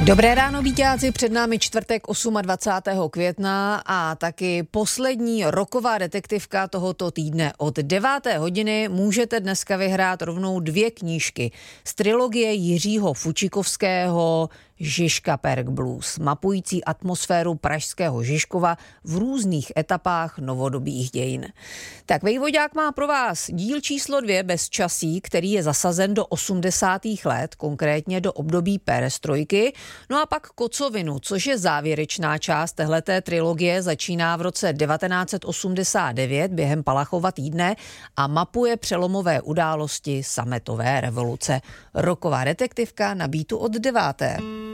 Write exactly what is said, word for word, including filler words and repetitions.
Dobré ráno, víťáci, před námi čtvrtek dvacátého osmého května a taky poslední roková detektivka tohoto týdne. Od deváté hodiny můžete dneska vyhrát rovnou dvě knížky z trilogie Jiřího Fučikovského Žižka Perk Blues, mapující atmosféru pražského Žižkova v různých etapách novodobých dějin. Tak Vejvodák má pro vás díl číslo dvě Bezčasí, který je zasazen do osmdesátých let, konkrétně do období perestrojky. No a pak Kocovinu, což je závěrečná část téhleté trilogie, začíná v roce devatenáct set osmdesát devět během Palachova týdne a mapuje přelomové události sametové revoluce. Roková detektivka na Beatu od deváté.